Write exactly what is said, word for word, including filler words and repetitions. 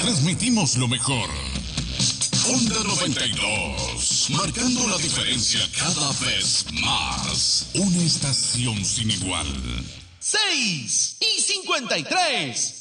transmitimos lo mejor. Onda noventa y dos, marcando la diferencia cada vez más. Una estación sin igual. Seis y cincuenta y tres.